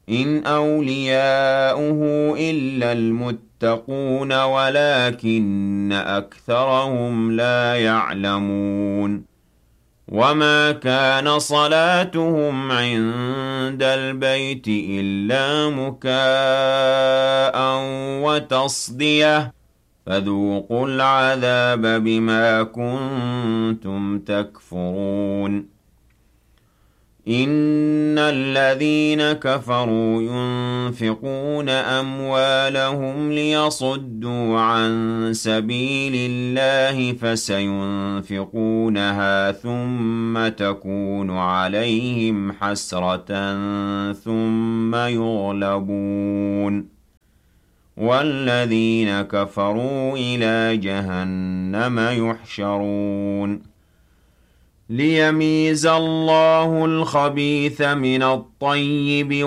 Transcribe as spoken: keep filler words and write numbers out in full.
إِنْ أَوْلِيَاؤُهُ إِلَّا الْمُتَّقُونَ وَلَكِنَّ أَكْثَرَهُمْ لَا يَعْلَمُونَ وَمَا كَانَ صَلَاتُهُمْ عِندَ الْبَيْتِ إِلَّا مُكَاءً وَتَصْدِيَةً فَذُوقُوا الْعَذَابَ بِمَا كُنتُمْ تَكْفُرُونَ إِنَّ الَّذِينَ كَفَرُوا يُنفِقُونَ أَمْوَالَهُمْ لِيَصُدُّوا عَن سَبِيلِ اللَّهِ فَسَيُنفِقُونَهَا ثُمَّ تَكُونُ عَلَيْهِمْ حَسْرَةً ثُمَّ يُغْلَبُونَ وَالَّذِينَ كَفَرُوا إِلَىٰ جَهَنَّمَ يُحْشَرُونَ لِيَمِيزَ اللَّهُ الْخَبِيثَ مِنَ الطَّيِّبِ